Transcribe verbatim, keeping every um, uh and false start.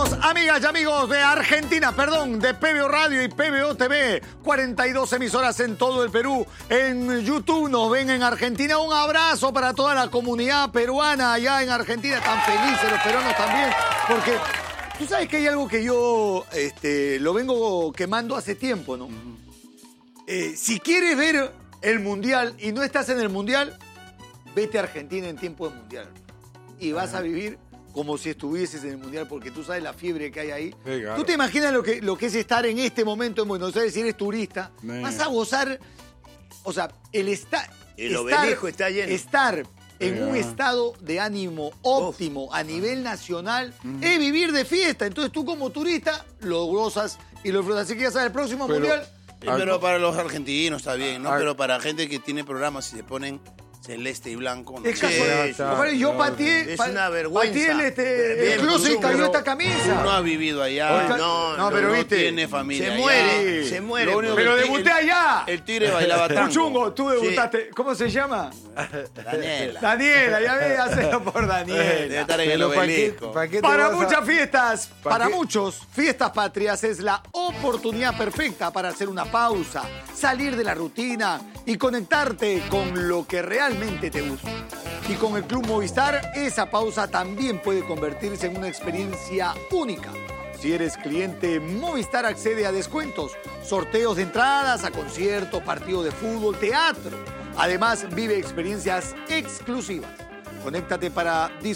Saludos, amigas y amigos de Argentina, perdón, de P B O Radio y P B O T V. cuarenta y dos emisoras en todo el Perú. En YouTube nos ven en Argentina. Un abrazo para toda la comunidad peruana allá en Argentina. Están felices los peruanos también, porque tú sabes que hay algo que yo este, lo vengo quemando hace tiempo, ¿no? Eh, si quieres ver el Mundial y no estás en el Mundial, vete a Argentina en tiempo de Mundial. Y vas a vivir como si estuvieses en el Mundial, porque tú sabes la fiebre que hay ahí. Sí, claro. Tú te imaginas lo que, lo que es estar en este momento en Buenos Aires, si eres turista, sí. Vas a gozar, o sea, el esta, el estar, obelisco está lleno. Estar en sí, un estado de ánimo óptimo Uf. a nivel nacional mm. es vivir de fiesta. Entonces tú como turista lo gozas y lo disfrutas. Así que ya sabes, el próximo pero, Mundial... Sí, pero para los argentinos está bien, ¿no? Pero para gente que tiene programas y se ponen... celeste y blanco. Es casual. Sí, yo pateé. Es una vergüenza. Pateé el, este, el closet y cayó esta camisa. Tú no has vivido allá. Oiga, no, no, pero no viste. tiene familia. Se allá. muere. Se muere. Pero debuté allá. El tigre bailaba tango. Chungo, tú debutaste. Sí. ¿Cómo se llama? Daniela. Daniela, ya ve, hacerlo por Daniela. Debe estar en el obelisco. ¿Para, qué, para, para muchas a... fiestas, ¿para, para muchos, Fiestas Patrias es la oportunidad perfecta para hacer una pausa, salir de la rutina y conectarte con lo que realmente te gusta. Y con el Club Movistar, esa pausa también puede convertirse en una experiencia única. Si eres cliente, Movistar accede a descuentos, sorteos de entradas a conciertos, partidos de fútbol, teatro. Además, vive experiencias exclusivas. Conéctate para disfrutar.